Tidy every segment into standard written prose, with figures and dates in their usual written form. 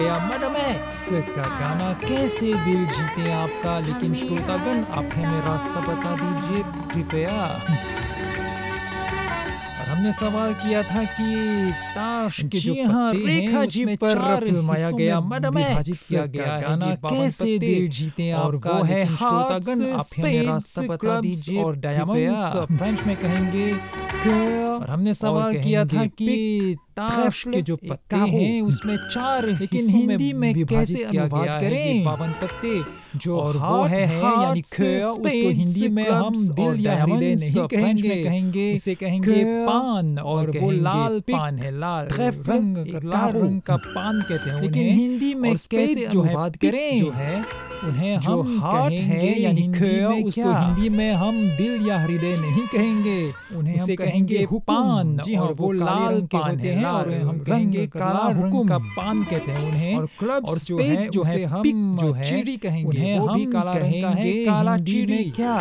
या madam x का गाना कैसे दिल जीते आपका। लेकिन श्रोतागण, आप हमें रास्ता बता दीजिए कृपया। और हमने सवाल किया था कि ताश के जो पत्ते हैं उसमें चार फिल्माया गया मैडम विभाजित किया गया गाना कैसे दिल जीते और वो है श्रोतागण, आप हमें रास्ता बता दीजिए। और डायमंड्स फ्रेंच में कहेंगे। और हमने सवाल किया था कि ताश के जो पत्ते हैं उसमें चार, लेकिन हिंदी में कैसे अनुवाद करें 52 पत्ते जो और वो है यानी उसको हिंदी में हम दिल या हृदय नहीं कहेंगे, उसे कहेंगे पान। और वो लाल पान है, लाल रंग, लाल रंग का पान कहते हैं। लेकिन हिंदी में कैसे अनुवाद करें जो है उन्हें जो हार्ट है यानी उसको हिंदी में हम दिल या हृदय नहीं कहेंगे, उन्हें हम कहेंगे पान। जी हाँ, वो लाल के होते हैं और हम कहेंगे काला हुकुम का पान कहते हैं उन्हें। और क्लब्स जो है हम जो है चिड़ी कहेंगे, उन्हें वो भी काला रंग का है, काला चिड़ी क्या।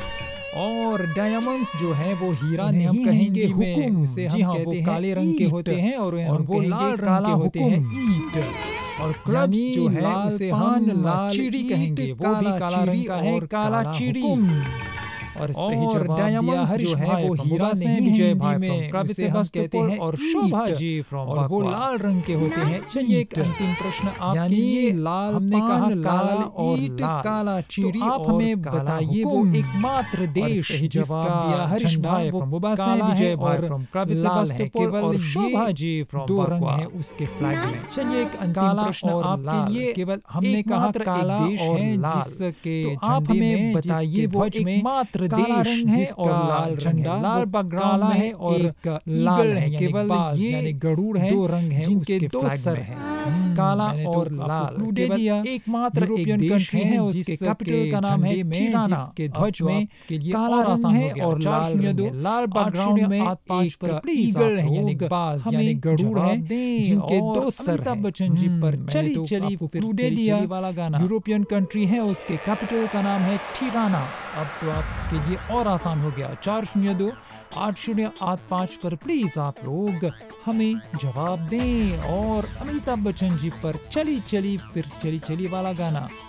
और डायमंड्स जो है वो हीरा नहीं कहेंगे हुकुम से, हम कहते हैं काले रंग के होते हैं और वो लाल रंग के होते हैं ईट। और क्लब्स जो है उसे हम लाल चिड़ी कहेंगे, वो भी काला रंग का है, काला चिड़ी। और सही जवाब डायमंड्स जो है वो हीरा नहीं विजय भाई में क्लब से हम कहते हैं और शोभा जी फ्रॉम और वो लाल रंग के होते हैं। चलिए एक अंतिम प्रश्न आपके लिए। लाल हमने कहा काला और लाल, काला चिड़ी। आप हमें बताइए वो एकमात्र देश जिसका दिया हरीश भाई फ्रॉम मुबासा विजय भाई फ्रॉम क्लब से बस्तुपुर और शोभा जी फ्रॉम दो रंग है उसके फ्लैग में। चलिए एक अंतिम प्रश्न आपके लिए। केवल हमने कहा काला और लाल, जिसके आप हमें बताइए वो एकमात्र देश है और लाल झंडा लाल बैकग्राउंड में है और ईगल है, केवल ये यानी गरुड़ है, दो रंग हैं जिनके दो सर हैं, काला और लाल। दे दिया एकमात्र यूरोपियन कंट्री है उसके कैपिटल का नाम है तिराना, जिसके ध्वज में काला रंग है और लाल बैकग्राउंड में एक ईगल है यानी बाज यानी गरुड़ है जिनके दो सर हैं। बच्चन जी पर चली फिर दे दिया वाला गाना यूरोपियन कंट्री है उसके कैपिटल का नाम है तिराना। अब तो आपके लिए और आसान हो गया। 40280885 पर प्लीज आप लोग हमें जवाब दें। और अमिताभ बच्चन जी पर चली फिर चली वाला गाना।